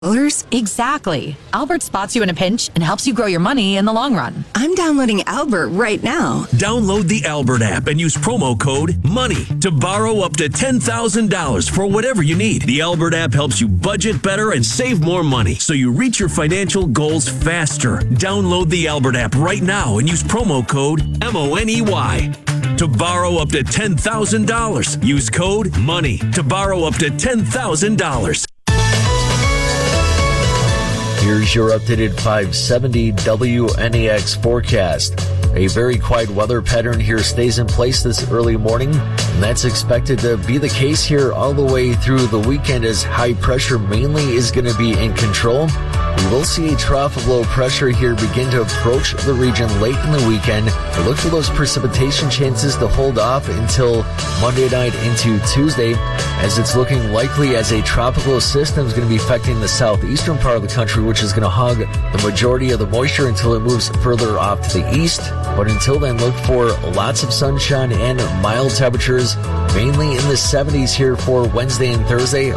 Exactly. Albert spots you in a pinch and helps you grow your money in the long run. I'm downloading Albert right now. Download the Albert app and use promo code MONEY to borrow up to $10,000 for whatever you need. The Albert app helps you budget better and save more money so you reach your financial goals faster. Download the Albert app right now and use promo code MONEY to borrow up to $10,000. Use code MONEY to borrow up to $10,000. Here's your updated 570 WNEX forecast. A very quiet weather pattern here stays in place this early morning, and that's expected to be the case here all the way through the weekend as high pressure mainly is going to be in control. We will see a trough of low pressure here begin to approach the region late in the weekend. But look for those precipitation chances to hold off until Monday night into Tuesday, as it's looking likely as a tropical system is going to be affecting the southeastern part of the country, which is going to hog the majority of the moisture until it moves further off to the east. But until then, look for lots of sunshine and mild temperatures, mainly in the 70s here for Wednesday and Thursday.